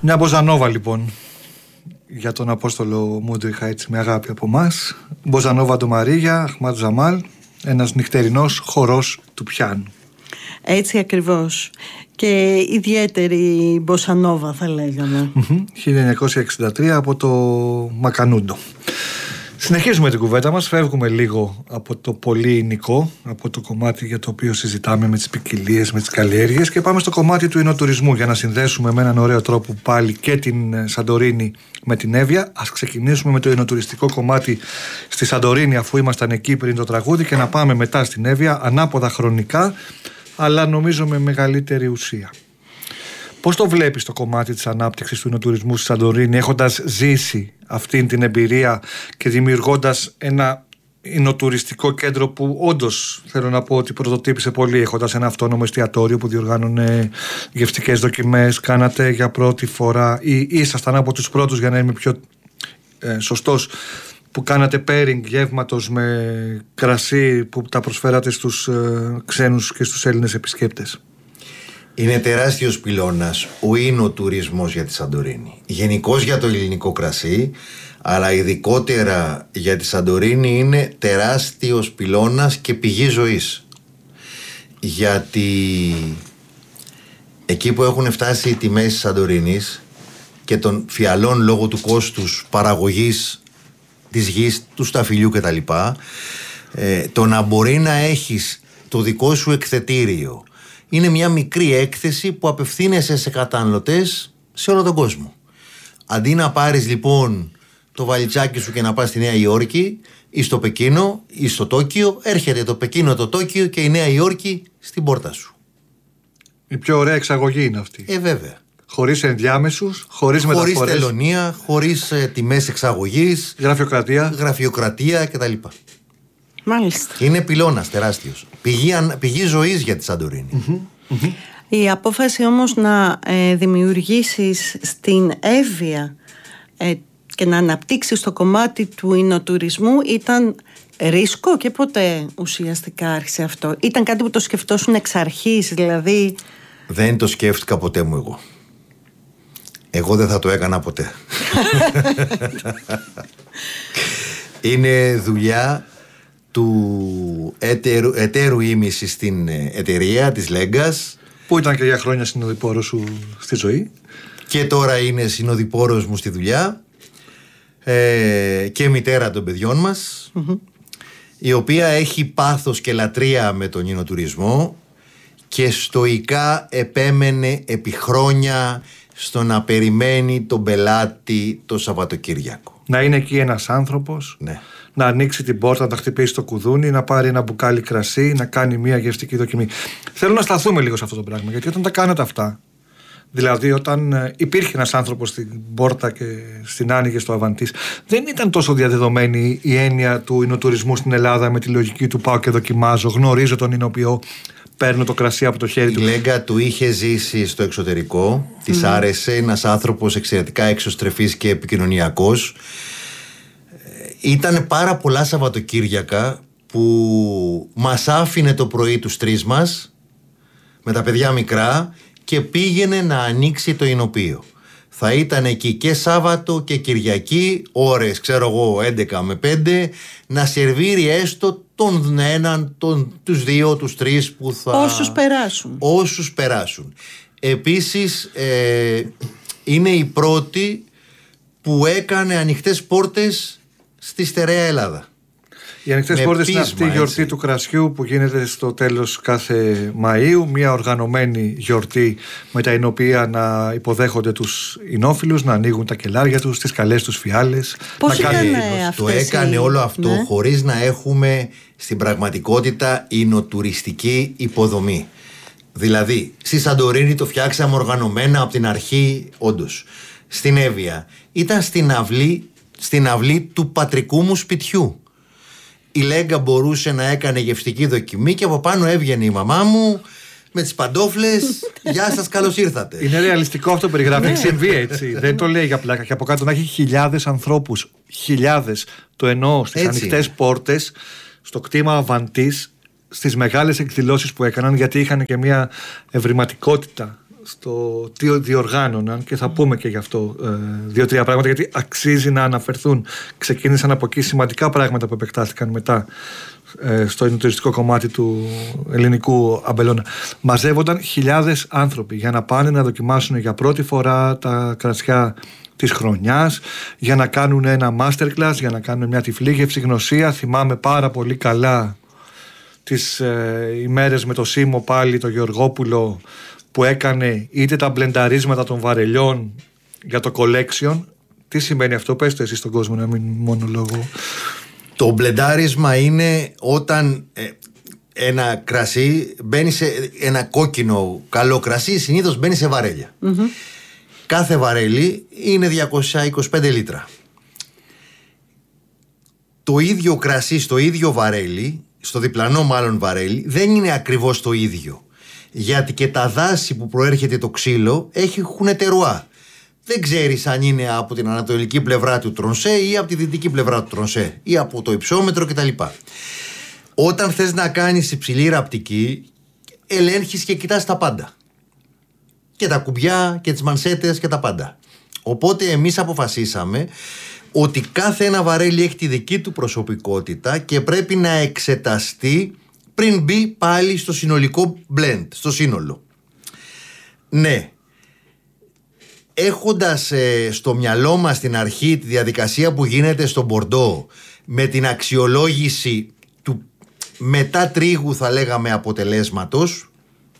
Μια μποζανόβα λοιπόν για τον Απόστολο Μούντριχα, έτσι με αγάπη από εμάς. Μποζανόβα το Μαρίγια, Αχμάτ Ζαμάλ, ένας νυχτερινός χορός του πιάνου. Έτσι ακριβώς. Και ιδιαίτερη μποσανόβα θα λέγαμε. 1963 από το Μακανούντο. Συνεχίζουμε την κουβέντα μας, φεύγουμε λίγο από το πολύ υλικό, από το κομμάτι για το οποίο συζητάμε με τις ποικιλίες, με τις καλλιέργειες, και πάμε στο κομμάτι του ινοτουρισμού για να συνδέσουμε με έναν ωραίο τρόπο πάλι και την Σαντορίνη με την Εύβοια. Ας ξεκινήσουμε με το ινοτουριστικό κομμάτι στη Σαντορίνη, αφού ήμασταν εκεί πριν το τραγούδι, και να πάμε μετά στην Εύβοια, ανάποδα χρονικά, αλλά νομίζω με μεγαλύτερη ουσία. Πώς το βλέπεις το κομμάτι της ανάπτυξης του ινοτουρισμού στη Σαντορίνη, έχοντας ζήσει αυτήν την εμπειρία και δημιουργώντας ένα ινοτουριστικό κέντρο που όντως θέλω να πω ότι πρωτοτύπησε πολύ, έχοντας ένα αυτόνομο εστιατόριο που διοργάνωνε γευστικές δοκιμές, κάνατε για πρώτη φορά ή ήσασταν από τους πρώτους, για να είμαι πιο σωστός, που κάνατε pairing γεύματος με κρασί που τα προσφέρατε στους ξένους και στους Έλληνες επισκέπτες? Είναι τεράστιος πυλώνας ο ινοτουρισμός για τη Σαντορίνη. Γενικώς για το ελληνικό κρασί, αλλά ειδικότερα για τη Σαντορίνη είναι τεράστιος πυλώνας και πηγή ζωής. Γιατί εκεί που έχουν φτάσει οι τιμές της Σαντορίνης και των φιαλών λόγω του κόστους παραγωγής της γης, του σταφυλιού κτλ., το να μπορεί να έχεις το δικό σου εκθετήριο είναι μια μικρή έκθεση που απευθύνεσαι σε καταναλωτές σε όλο τον κόσμο. Αντί να πάρεις λοιπόν το βαλιτσάκι σου και να πας στη Νέα Υόρκη ή στο Πεκίνο ή στο Τόκιο, έρχεται το Πεκίνο, το Τόκιο και η Νέα Υόρκη στην πόρτα σου. Η πιο ωραία εξαγωγή είναι αυτή. Βέβαια. Χωρίς ενδιάμεσους, χωρίς μεταφορές. Χωρίς τελωνία, χωρίς τιμές εξαγωγής, γραφειοκρατία κτλ. Μάλιστα. Είναι πυλώνας τεράστιος. Πηγή ζωής για τη Σαντορίνη. Η απόφαση όμως να δημιουργήσεις στην Εύβοια και να αναπτύξεις το κομμάτι του ινοτουρισμού ήταν ρίσκο, και πότε ουσιαστικά άρχισε αυτό? Ήταν κάτι που το σκεφτόσουν εξ αρχής, δηλαδή? Δεν το σκέφτηκα ποτέ μου εγώ. Εγώ δεν θα το έκανα ποτέ. Είναι δουλειά του εταίρου ήμιση στην εταιρεία της Λέγκας, που ήταν και για χρόνια συνοδοιπόρος σου στη ζωή και τώρα είναι συνοδοιπόρος μου στη δουλειά, και μητέρα των παιδιών μας, η οποία έχει πάθος και λατρεία με τον ινοτουρισμό και στοικά επέμενε επί χρόνια στο να περιμένει τον πελάτη το Σαββατοκύριακο. Να είναι εκεί ένας άνθρωπος, ναι, να ανοίξει την πόρτα, να τα χτυπήσει το κουδούνι, να πάρει ένα μπουκάλι κρασί, να κάνει μια γευστική δοκιμή. Θέλω να σταθούμε λίγο σε αυτό το πράγμα, γιατί όταν τα κάνατε αυτά, δηλαδή όταν υπήρχε ένας άνθρωπος στην πόρτα και στην άνοιγε στο Αβαντής, δεν ήταν τόσο διαδεδομένη η έννοια του ινοτουρισμού στην Ελλάδα με τη λογική του πάω και δοκιμάζω, γνωρίζω τον ινοποιό, παίρνω το κρασί από το χέρι του. Η Λέγκα του είχε ζήσει στο εξωτερικό, της άρεσε, ένας άνθρωπος εξαιρετικά εξωστρεφής και επικοινωνιακός. Ήταν πάρα πολλά Σαββατοκύριακα που μας άφηνε το πρωί τους τρεις μας με τα παιδιά μικρά και πήγαινε να ανοίξει το ινοποιείο. Θα ήταν εκεί και Σάββατο και Κυριακή, ώρες, ξέρω εγώ, 11 με 5, να σερβίρει έστω τον έναν, τους δύο, τους τρεις που θα... Όσους περάσουν. Επίσης, είναι η πρώτη που έκανε ανοιχτές πόρτες στη στερεά Ελλάδα. Οι ανοιχτές πόρτες είναι αυτή η γιορτή του κρασιού που γίνεται στο τέλος κάθε Μαΐου, μια οργανωμένη γιορτή με τα οποία να υποδέχονται τους ινόφιλους, να ανοίγουν τα κελάρια τους, τις καλές τους φιάλες. Πώς το έκανε όλο αυτό, ναι, χωρίς να έχουμε στην πραγματικότητα ινοτουριστική υποδομή. Δηλαδή, στη Σαντορίνη το φτιάξαμε οργανωμένα από την αρχή, όντως. Στην Εύβοια ήταν στην αυλή του πατρικού μου σπιτιού. Η Λέγκα μπορούσε να έκανε γευστική δοκιμή και από πάνω έβγαινε η μαμά μου με τις παντόφλες. Γεια σας, καλώς ήρθατε. Είναι ρεαλιστικό αυτό που περιγράφει. Έχει συμβεί έτσι. Δεν το λέει για πλάκα. Και από κάτω να έχει χιλιάδες ανθρώπους. Χιλιάδες. Το εννοώ στις ανοιχτές πόρτες, στο κτήμα Αβαντής, στις μεγάλες εκδηλώσεις που έκαναν, γιατί είχαν και μια ευρηματικότητα στο τι διοργάνωναν, και θα πούμε και γι' αυτό 2-3 πράγματα, γιατί αξίζει να αναφερθούν. Ξεκίνησαν από εκεί σημαντικά πράγματα που επεκτάθηκαν μετά στο ενωτουριστικό κομμάτι του ελληνικού αμπελώνα. Μαζεύονταν χιλιάδες άνθρωποι για να πάνε να δοκιμάσουν για πρώτη φορά τα κρασιά της χρονιάς, για να κάνουν ένα masterclass, για να κάνουν μια τυφλή γευσηγνωσία. Θυμάμαι πάρα πολύ καλά τις ημέρες με το Σίμω πάλι, το Γεωργόπουλο, που έκανε είτε τα μπλενταρίσματα των βαρελιών για το collection. Τι σημαίνει αυτό, πες το εσύ στον κόσμο, να μην μόνο λόγο. Το μπλεντάρισμα είναι όταν ένα κρασί μπαίνει σε ένα κόκκινο καλό κρασί, συνήθως μπαίνει σε βαρέλια. Κάθε βαρέλι είναι 225 λίτρα. Το ίδιο κρασί στο ίδιο βαρέλι, στο διπλανό μάλλον βαρέλι, δεν είναι ακριβώς το ίδιο. Γιατί και τα δάση που προέρχεται το ξύλο έχουν τερουά. Δεν ξέρεις αν είναι από την ανατολική πλευρά του Τρονσέ ή από τη δυτική πλευρά του Τρονσέ ή από το υψόμετρο κτλ. Όταν θες να κάνεις υψηλή ραπτική, ελέγχεις και κοιτάς τα πάντα. Και τα κουμπιά και τις μανσέτες και τα πάντα. Οπότε εμείς αποφασίσαμε ότι κάθε ένα βαρέλι έχει τη δική του προσωπικότητα και πρέπει να εξεταστεί πριν μπει πάλι στο συνολικό blend, στο σύνολο. Ναι, έχοντας στο μυαλό μας στην αρχή τη διαδικασία που γίνεται στο Μπορντό με την αξιολόγηση του μετά τρίγου, θα λέγαμε, αποτελέσματος,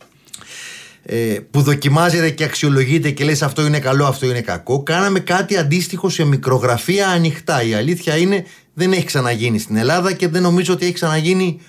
που δοκιμάζεται και αξιολογείται και λες αυτό είναι καλό, αυτό είναι κακό, κάναμε κάτι αντίστοιχο σε μικρογραφία ανοιχτά. Η αλήθεια είναι δεν έχει ξαναγίνει στην Ελλάδα και δεν νομίζω ότι έχει ξαναγίνει.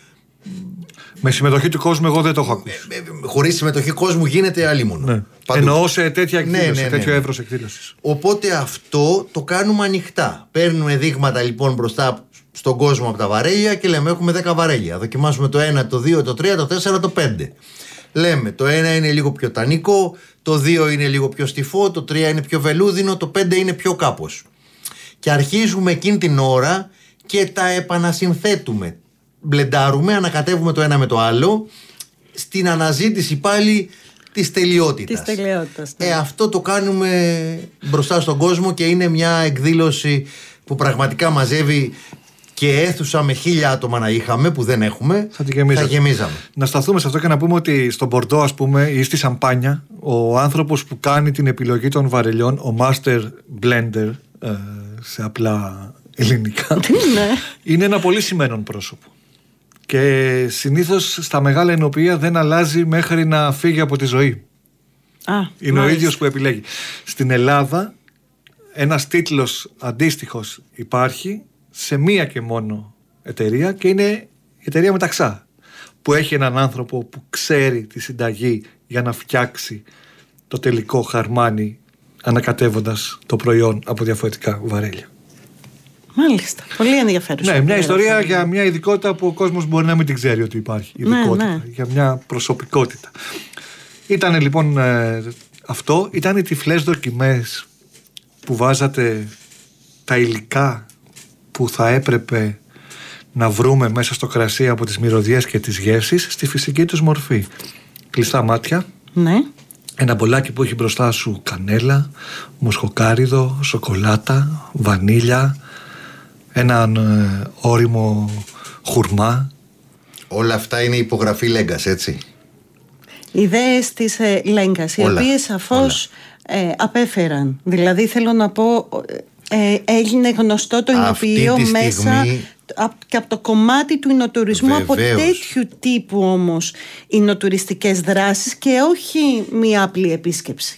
Με συμμετοχή του κόσμου εγώ δεν το έχω ακούσει. Χωρίς συμμετοχή κόσμου γίνεται αλίμονο. Ναι. Εννοώ σε τέτοια εκδήλωση, σε τέτοιο εύρος εκδήλωσης. Οπότε αυτό το κάνουμε ανοιχτά. Παίρνουμε δείγματα λοιπόν μπροστά στον κόσμο από τα βαρέλια και λέμε έχουμε 10 βαρέλια. Δοκιμάσουμε το 1, το 2, το 3, το 4, το 5. Λέμε το 1 είναι λίγο πιο τανικό, το 2 είναι λίγο πιο στιφό, το 3 είναι πιο βελούδινο, το 5 είναι πιο κάπως. Και αρχίζουμε εκείνη την ώρα και τα επανασυνθέτουμε. Μπλεντάρουμε, ανακατεύουμε το ένα με το άλλο στην αναζήτηση πάλι της τελειότητας. Ναι. Αυτό το κάνουμε μπροστά στον κόσμο και είναι μια εκδήλωση που πραγματικά μαζεύει και αίθουσα με 1.000 άτομα να είχαμε, που δεν έχουμε, θα γεμίζαμε. Να σταθούμε σε αυτό και να πούμε ότι στον Μπορντό, ας πούμε, ή στη Σαμπάνια, ο άνθρωπος που κάνει την επιλογή των βαρελιών, ο Master Blender, σε απλά ελληνικά, είναι ένα πολύ σημαίνον πρόσωπο. Και συνήθως στα μεγάλα ενοπία δεν αλλάζει μέχρι να φύγει από τη ζωή. Είναι ο ίδιος που επιλέγει. Στην Ελλάδα ένας τίτλος αντίστοιχος υπάρχει σε μία και μόνο εταιρεία και είναι η εταιρεία Μεταξά, που έχει έναν άνθρωπο που ξέρει τη συνταγή για να φτιάξει το τελικό χαρμάνι ανακατεύοντας το προϊόν από διαφορετικά βαρέλια. Μάλιστα. Πολύ ενδιαφέρουσα. Ναι, μια ιστορία για μια ειδικότητα που ο κόσμος μπορεί να μην την ξέρει ότι υπάρχει. Ειδικότητα, για μια προσωπικότητα. Ήταν λοιπόν αυτό. Ήταν οι τυφλές δοκιμές που βάζατε τα υλικά που θα έπρεπε να βρούμε μέσα στο κρασί από τις μυρωδιές και τις γεύσεις στη φυσική τους μορφή. Κλειστά μάτια. Ναι. Ένα μπολάκι που έχει μπροστά σου κανέλα, μοσχοκάριδο, σοκολάτα, βανίλια, έναν όριμο χουρμά. Όλα αυτά είναι υπογραφή Λέγκας, έτσι. Ιδέες της Λέγκας, οι οποίες σαφώς απέφεραν. Δηλαδή θέλω να πω, έγινε γνωστό το εινοποιείο μέσα και από το κομμάτι του εινοτουρισμού. Βεβαίως. Από τέτοιου τύπου όμως εινοτουριστικές δράσεις και όχι μία απλή επίσκεψη.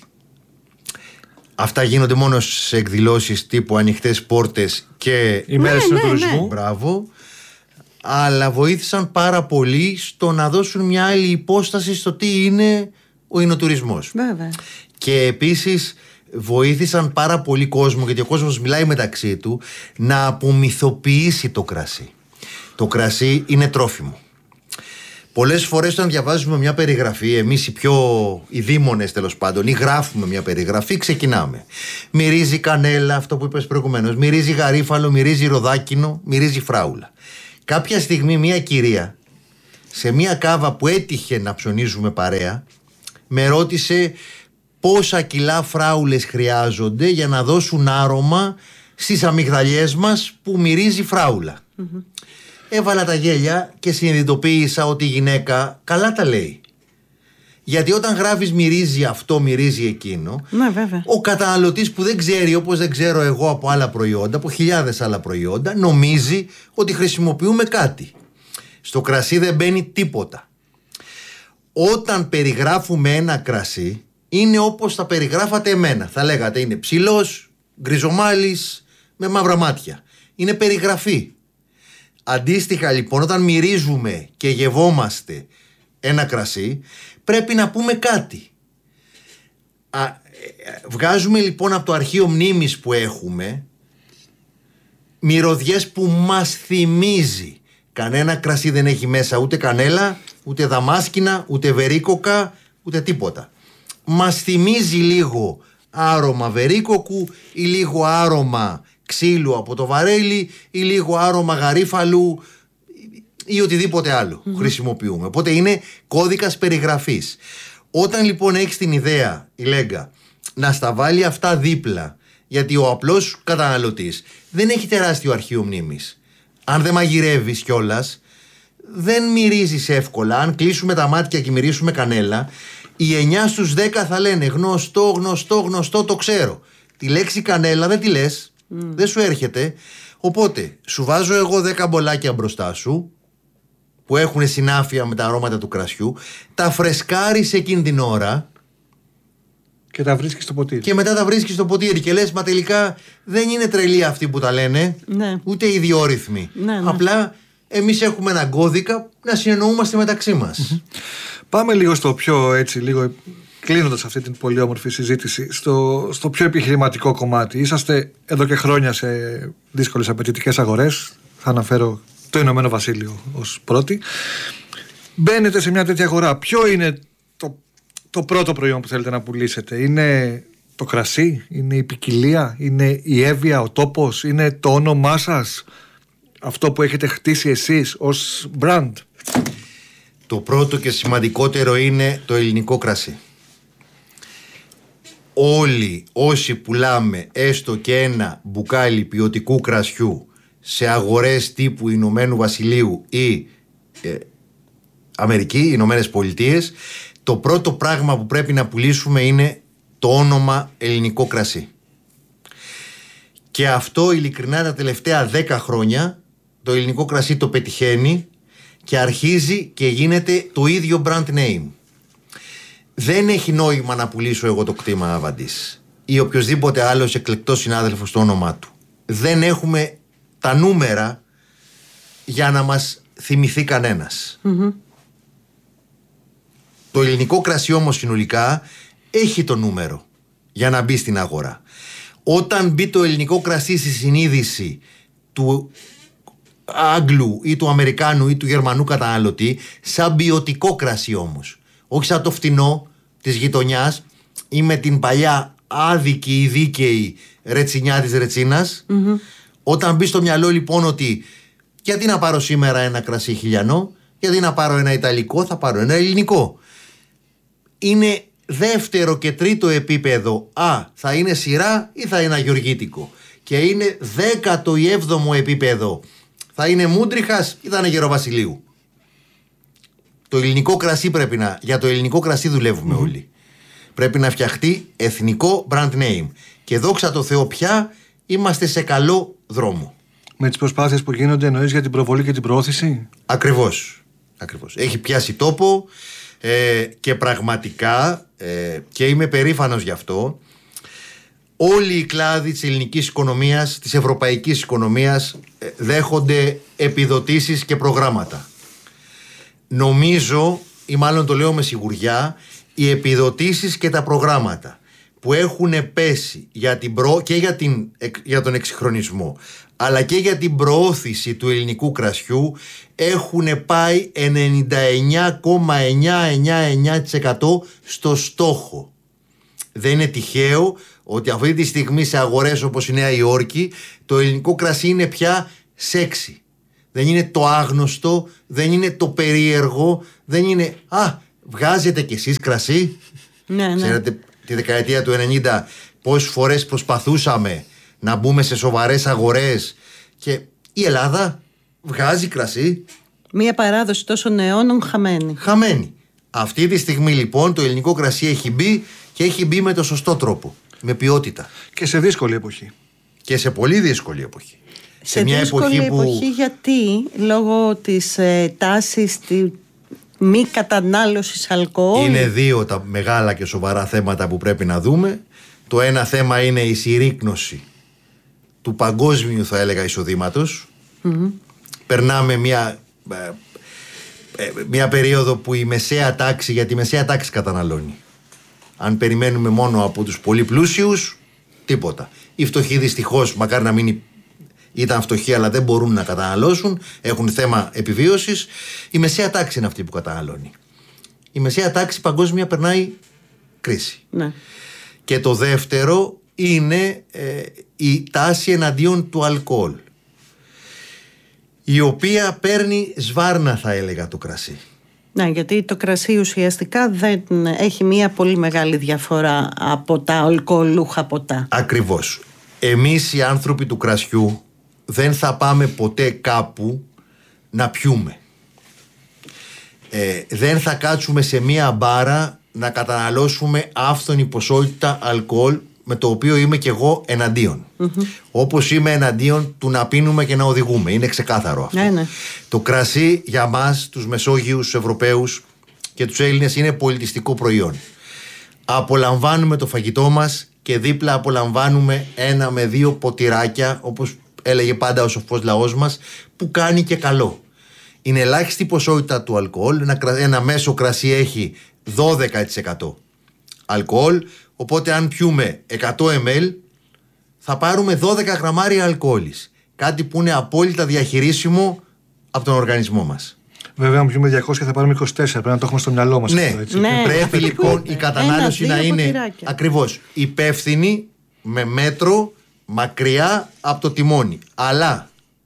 Αυτά γίνονται μόνο σε εκδηλώσεις τύπου ανοιχτές πόρτες και ημέρες του τουρισμού. Μπράβο. Αλλά βοήθησαν πάρα πολύ στο να δώσουν μια άλλη υπόσταση στο τι είναι ο εινοτουρισμός. Βέβαια. Και επίσης βοήθησαν πάρα πολύ κόσμο, γιατί ο κόσμος μιλάει μεταξύ του, να απομυθοποιήσει το κρασί. Το κρασί είναι τρόφιμο. Πολλές φορές όταν διαβάζουμε μια περιγραφή, εμείς οι δήμονες τέλος πάντων, ή γράφουμε μια περιγραφή, ξεκινάμε. Μυρίζει κανέλα, αυτό που είπες προηγουμένως, μυρίζει γαρίφαλο, μυρίζει ροδάκινο, μυρίζει φράουλα. Κάποια στιγμή μια κυρία, σε μια κάβα που έτυχε να ψωνίζουμε παρέα, με ρώτησε πόσα κιλά φράουλες χρειάζονται για να δώσουν άρωμα στις αμυγδαλιές μας που μυρίζει φράουλα. Έβαλα τα γέλια και συνειδητοποίησα ότι η γυναίκα καλά τα λέει. Γιατί όταν γράφεις μυρίζει αυτό, μυρίζει εκείνο, ο καταναλωτής που δεν ξέρει, όπως δεν ξέρω εγώ από άλλα προϊόντα, από χιλιάδες άλλα προϊόντα, νομίζει ότι χρησιμοποιούμε κάτι. Στο κρασί δεν μπαίνει τίποτα. Όταν περιγράφουμε ένα κρασί, είναι όπως θα περιγράφατε εμένα. Θα λέγατε είναι ψηλός, γκριζομάλης, με μαύρα μάτια. Είναι περιγραφή. Αντίστοιχα λοιπόν, όταν μυρίζουμε και γευόμαστε ένα κρασί, πρέπει να πούμε κάτι. Βγάζουμε λοιπόν από το αρχείο μνήμης που έχουμε μυρωδιές που μας θυμίζει. Κανένα κρασί δεν έχει μέσα ούτε κανέλα, ούτε δαμάσκηνα, ούτε βερίκοκα, ούτε τίποτα. Μας θυμίζει λίγο άρωμα βερίκοκου ή λίγο άρωμα ξύλου από το βαρέλι ή λίγο άρωμα γαρίφαλου ή οτιδήποτε άλλο χρησιμοποιούμε. Οπότε είναι κώδικας περιγραφής. Όταν λοιπόν έχεις την ιδέα, η Λέγκα, να στα βάλει αυτά δίπλα, γιατί ο απλός καταναλωτής δεν έχει τεράστιο αρχείο μνήμης. Αν δεν μαγειρεύεις κιόλας, δεν μυρίζεις εύκολα. Αν κλείσουμε τα μάτια και μυρίσουμε κανέλα, οι 9 στους 10 θα λένε γνωστό, το ξέρω. Τη λέξη κανέλα δεν τη λες, δεν σου έρχεται. Οπότε σου βάζω εγώ 10 μπολάκια μπροστά σου που έχουν συνάφεια με τα αρώματα του κρασιού, τα φρεσκάρεις εκείνη την ώρα και τα βρίσκεις στο ποτήρι. Και μετά τα βρίσκεις στο ποτήρι και λες, μα τελικά δεν είναι τρελοί αυτοί που τα λένε, ούτε ιδιόρυθμοι. Απλά εμείς έχουμε έναν κώδικα να συνεννοούμαστε μεταξύ μας. Πάμε λίγο στο πιο έτσι, λίγο κλείνοντας αυτή την πολύ όμορφη συζήτηση, στο πιο επιχειρηματικό κομμάτι. Είσαστε εδώ και χρόνια σε δύσκολες απαιτητικές αγορές. Θα αναφέρω το Ηνωμένο Βασίλειο ως πρώτη. Μπαίνετε σε μια τέτοια αγορά. Ποιο είναι το πρώτο προϊόν που θέλετε να πουλήσετε? Είναι το κρασί, είναι η ποικιλία, είναι η έβεια, ο τόπος, είναι το όνομά σας, αυτό που έχετε χτίσει εσείς ως brand? Το πρώτο και σημαντικότερο είναι το ελληνικό κρασί. Όλοι όσοι πουλάμε έστω και ένα μπουκάλι ποιοτικού κρασιού σε αγορές τύπου Ηνωμένου Βασιλείου ή Αμερική, Ηνωμένες Πολιτείες, το πρώτο πράγμα που πρέπει να πουλήσουμε είναι το όνομα ελληνικό κρασί. Και αυτό ειλικρινά τα τελευταία 10 χρόνια το ελληνικό κρασί το πετυχαίνει και αρχίζει και γίνεται το ίδιο brand name. Δεν έχει νόημα να πουλήσω εγώ το κτήμα Αβαντής ή οποιοσδήποτε άλλος εκλεκτός συνάδελφος το όνομά του. Δεν έχουμε τα νούμερα για να μας θυμηθεί κανένας. Το ελληνικό κρασί όμως συνολικά έχει το νούμερο για να μπει στην αγορά. Όταν μπει το ελληνικό κρασί στη συνείδηση του Άγγλου ή του Αμερικάνου ή του Γερμανού καταναλωτή, σαν ποιοτικό κρασί όμως, όχι σαν το φτηνό της γειτονιάς ή με την παλιά άδικη ή δίκαιη ρετσινιά της ρετσίνας, όταν μπει στο μυαλό λοιπόν ότι γιατί να πάρω σήμερα ένα κρασί χιλιανό, γιατί να πάρω ένα ιταλικό, θα πάρω ένα ελληνικό. Είναι δεύτερο και τρίτο επίπεδο, θα είναι σειρά ή θα είναι αγιοργίτικο. Και είναι 17ο επίπεδο, θα είναι Μούντριχας ή θα είναι Γεροβασιλείου. Το ελληνικό κρασί για το ελληνικό κρασί δουλεύουμε όλοι. Πρέπει να φτιαχτεί εθνικό brand name. Και δόξα τω Θεώ πια είμαστε σε καλό δρόμο. Με τις προσπάθειες που γίνονται εννοείς για την προβολή και την προώθηση? Ακριβώς. Έχει πιάσει τόπο και πραγματικά και είμαι περήφανος γι' αυτό. Όλοι οι κλάδοι της ελληνικής οικονομίας, της ευρωπαϊκής οικονομίας δέχονται επιδοτήσεις και προγράμματα. Νομίζω, ή μάλλον το λέω με σιγουριά, οι επιδοτήσεις και τα προγράμματα που έχουν πέσει για τον εξυγχρονισμό αλλά και για την προώθηση του ελληνικού κρασιού έχουν πάει 99,999% στο στόχο. Δεν είναι τυχαίο ότι αυτή τη στιγμή σε αγορές όπως η Νέα Υόρκη το ελληνικό κρασί είναι πια σεξι. Δεν είναι το άγνωστο, δεν είναι το περίεργο, δεν είναι βγάζετε κι εσείς κρασί? Ναι. Ξέρετε τη δεκαετία του 90 πόσες φορές προσπαθούσαμε να μπούμε σε σοβαρές αγορές και η Ελλάδα βγάζει κρασί. Μία παράδοση τόσων αιώνων χαμένη. Αυτή τη στιγμή λοιπόν το ελληνικό κρασί έχει μπει και έχει μπει με το σωστό τρόπο, με ποιότητα. Και σε δύσκολη εποχή. Και σε πολύ δύσκολη εποχή. Σε μια εποχή γιατί λόγω της τάσης μη κατανάλωσης αλκοόλ. Είναι δύο τα μεγάλα και σοβαρά θέματα που πρέπει να δούμε. Το ένα θέμα είναι η συρρίκνωση του παγκόσμιου, θα έλεγα, εισοδήματος. Περνάμε μια περίοδο που η μεσαία τάξη, γιατί η μεσαία τάξη καταναλώνει. Αν περιμένουμε μόνο από τους πολύ πλούσιους, τίποτα. Οι φτωχοί δυστυχώς, μακάρι να μην ήταν φτωχοί αλλά δεν μπορούν να καταναλώσουν, έχουν θέμα επιβίωσης. Η μεσαία τάξη είναι αυτή που καταναλώνει. Η μεσαία τάξη παγκόσμια περνάει κρίση. Ναι. Και το δεύτερο είναι η τάση εναντίον του αλκοόλ, η οποία παίρνει σβάρνα, θα έλεγα, το κρασί. Ναι, γιατί το κρασί ουσιαστικά δεν έχει μία πολύ μεγάλη διαφορά από τα αλκοολούχα ποτά. Ακριβώς. Εμείς οι άνθρωποι του κρασιού δεν θα πάμε ποτέ κάπου να πιούμε. Δεν θα κάτσουμε σε μία μπάρα να καταναλώσουμε άφθονη ποσότητα αλκοόλ, με το οποίο είμαι και εγώ εναντίον. Όπως είμαι εναντίον του να πίνουμε και να οδηγούμε. Είναι ξεκάθαρο αυτό. Ναι. Το κρασί για μας, τους Μεσόγειους, τους Ευρωπαίους και τους Έλληνες, είναι πολιτιστικό προϊόν. Απολαμβάνουμε το φαγητό μας και δίπλα απολαμβάνουμε 1 με 2 ποτηράκια, όπως έλεγε πάντα ο σοφός λαός μας, που κάνει και καλό. Είναι ελάχιστη ποσότητα του αλκοόλ. Ένα μέσο κρασί έχει 12% αλκοόλ, οπότε αν πιούμε 100 ml θα πάρουμε 12 γραμμάρια αλκοόλης. Κάτι που είναι απόλυτα διαχειρίσιμο από τον οργανισμό μας. Βέβαια, αν πιούμε 200 θα πάρουμε 24. Πρέπει να το έχουμε στο μυαλό μας. Ναι, αυτό, ναι. Πρέπει λοιπόν η κατανάλωση να είναι ακριβώς υπεύθυνη, με μέτρο, μακριά από το τιμόνι. Αλλά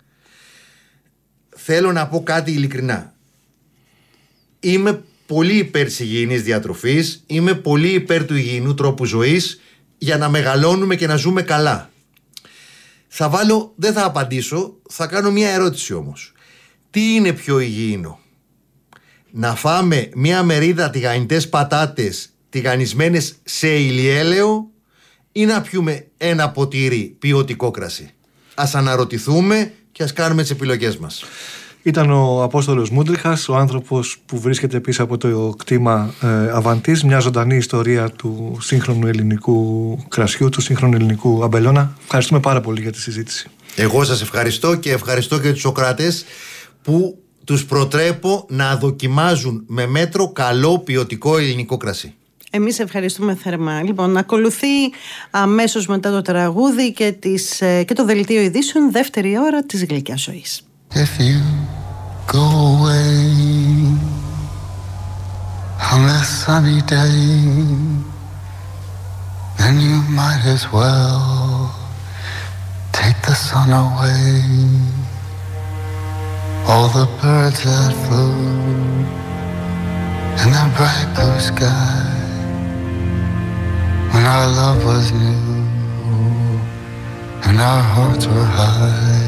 θέλω να πω κάτι ειλικρινά. Είμαι πολύ υπέρ της υγιεινής διατροφής, είμαι πολύ υπέρ του υγιεινού τρόπου ζωής για να μεγαλώνουμε και να ζούμε καλά. Δεν θα απαντήσω, θα κάνω μια ερώτηση όμως. Τι είναι πιο υγιεινό? Να φάμε μια μερίδα τηγανιτές πατάτες τηγανισμένες σε ηλιέλαιο ή να πιούμε ένα ποτήρι ποιοτικό κρασί? Ας αναρωτηθούμε και ας κάνουμε τις επιλογές μας. Ήταν ο Απόστολος Μούντριχας, ο άνθρωπος που βρίσκεται πίσω από το κτήμα Αβαντής, μια ζωντανή ιστορία του σύγχρονου ελληνικού κρασιού, του σύγχρονου ελληνικού αμπελώνα. Ευχαριστούμε πάρα πολύ για τη συζήτηση. Εγώ σας ευχαριστώ και ευχαριστώ και τους Σοκράτες που τους προτρέπω να δοκιμάζουν με μέτρο καλό ποιοτικό ελληνικό κρασί. Εμείς ευχαριστούμε θερμά. Λοιπόν, ακολουθεί αμέσως μετά το τραγούδι και το δελτίο ειδήσεων, δεύτερη ώρα της Γλυκιάς Ζωής. If you go away on a sunny day, then you might as well take the sun away. All the birds that flew in the bright blue sky when our love was new and our hearts were high.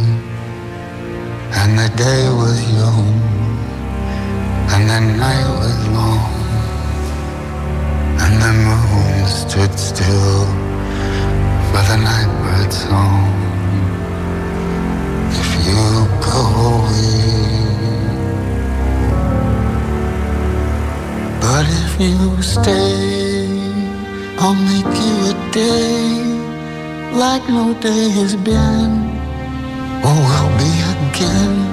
And the day was young, and the night was long, and the moon stood still for the night bird's song. If you go away, but if you stay, I'll make you a day like no day has been, or will be again.